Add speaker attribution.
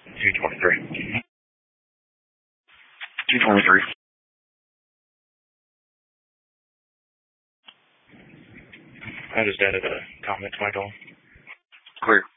Speaker 1: 223. 223. I just added a comment to my call. Clear.